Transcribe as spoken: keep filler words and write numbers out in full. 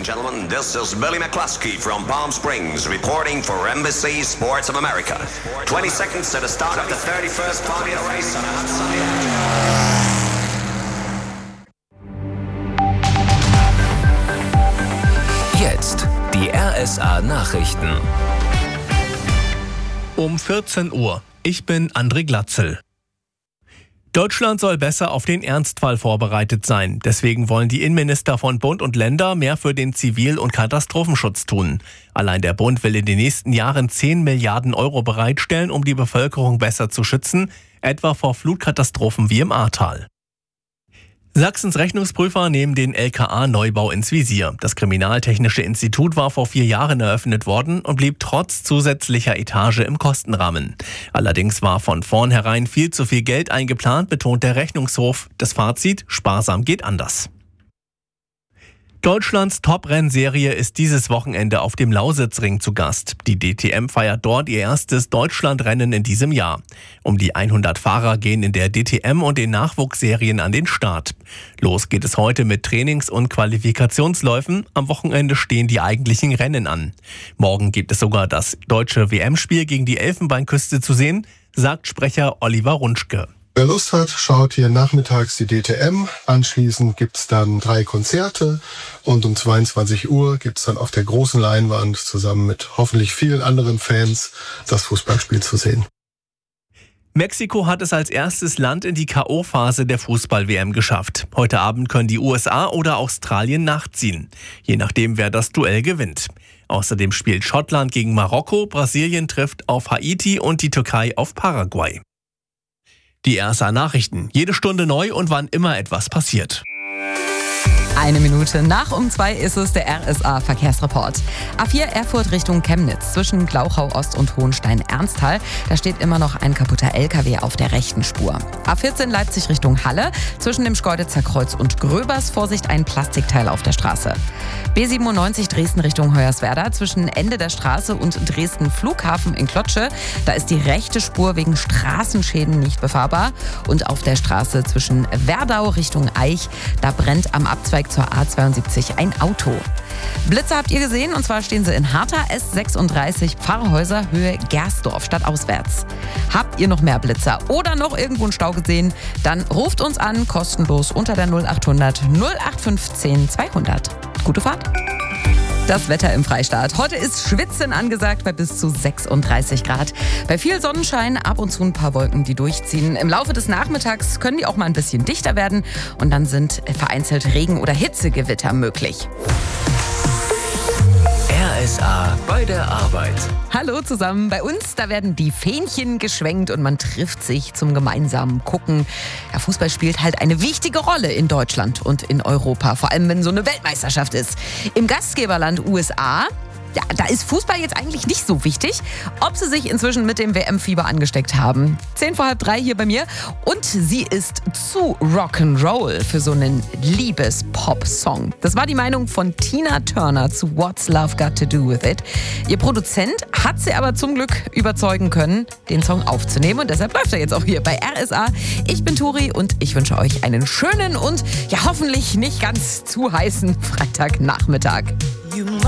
and gentlemen, this is Billy McCluskey from Palm Springs reporting for Embassy Sports of America. twenty seconds to the start of the thirty-first Formula race on a hot sunny day. Jetzt die R S A Nachrichten. Um vierzehn Uhr. Ich bin André Glatzel. Deutschland soll besser auf den Ernstfall vorbereitet sein. Deswegen wollen die Innenminister von Bund und Länder mehr für den Zivil- und Katastrophenschutz tun. Allein der Bund will in den nächsten Jahren zehn Milliarden Euro bereitstellen, um die Bevölkerung besser zu schützen, etwa vor Flutkatastrophen wie im Ahrtal. Sachsens Rechnungsprüfer nehmen den L K A-Neubau ins Visier. Das Kriminaltechnische Institut war vor vier Jahren eröffnet worden und blieb trotz zusätzlicher Etage im Kostenrahmen. Allerdings war von vornherein viel zu viel Geld eingeplant, betont der Rechnungshof. Das Fazit: sparsam geht anders. Deutschlands Top-Rennserie ist dieses Wochenende auf dem Lausitzring zu Gast. Die D T M feiert dort ihr erstes Deutschlandrennen in diesem Jahr. Um die hundert Fahrer gehen in der D T M und den Nachwuchsserien an den Start. Los geht es heute mit Trainings- und Qualifikationsläufen. Am Wochenende stehen die eigentlichen Rennen an. Morgen gibt es sogar das deutsche W M-Spiel gegen die Elfenbeinküste zu sehen, sagt Sprecher Oliver Runschke. Wer Lust hat, schaut hier nachmittags die D T M. Anschließend gibt's dann drei Konzerte und um zweiundzwanzig Uhr gibt's dann auf der großen Leinwand zusammen mit hoffentlich vielen anderen Fans das Fußballspiel zu sehen. Mexiko hat es als erstes Land in die K O-Phase der Fußball-W M geschafft. Heute Abend können die U S A oder Australien nachziehen, je nachdem, wer das Duell gewinnt. Außerdem spielt Schottland gegen Marokko, Brasilien trifft auf Haiti und die Türkei auf Paraguay. Die R S A Nachrichten. Jede Stunde neu und wann immer etwas passiert. Eine Minute nach um zwei ist es der R S A Verkehrsreport. A vier Erfurt Richtung Chemnitz zwischen Glauchau Ost und Hohenstein-Ernsthal. Da steht immer noch ein kaputter L K W auf der rechten Spur. A vierzehn Leipzig Richtung Halle zwischen dem Schkeuditzer Kreuz und Gröbers. Vorsicht, ein Plastikteil auf der Straße. B siebenundneunzig Dresden Richtung Hoyerswerda zwischen Ende der Straße und Dresden Flughafen in Klotsche. Da ist die rechte Spur wegen Straßenschäden nicht befahrbar. Und auf der Straße zwischen Werdau Richtung Eich, da brennt am Abzweig zur A zweiundsiebzig ein Auto. Blitze habt ihr gesehen, und zwar stehen sie in Harta S sechsunddreißig Pfarrhäuser Höhe Gersdorf stadtauswärts. Habt ihr noch mehr Blitzer oder noch irgendwo einen Stau gesehen? Dann ruft uns an, kostenlos unter der null achthundert null acht fünfzehn zweihundert. Gute Fahrt! Das Wetter im Freistaat. Heute ist Schwitzen angesagt bei bis zu sechsunddreißig Grad. Bei viel Sonnenschein, ab und zu ein paar Wolken, die durchziehen. Im Laufe des Nachmittags können die auch mal ein bisschen dichter werden und dann sind vereinzelt Regen- oder Hitzegewitter möglich. R S A bei der Arbeit. Hallo zusammen. Bei uns, da werden die Fähnchen geschwenkt und man trifft sich zum gemeinsamen Gucken. Ja, Fußball spielt halt eine wichtige Rolle in Deutschland und in Europa, vor allem wenn so eine Weltmeisterschaft ist. Im Gastgeberland U S A, ja, da ist Fußball jetzt eigentlich nicht so wichtig, ob sie sich inzwischen mit dem W M-Fieber angesteckt haben. Zehn vor halb drei hier bei mir und sie ist zu Rock'n'Roll für so einen Liebes-Pop-Song. Das war die Meinung von Tina Turner zu What's Love Got to Do With It. Ihr Produzent hat sie aber zum Glück überzeugen können, den Song aufzunehmen und deshalb läuft er jetzt auch hier bei R S A. Ich bin Turi und ich wünsche euch einen schönen und ja hoffentlich nicht ganz zu heißen Freitagnachmittag.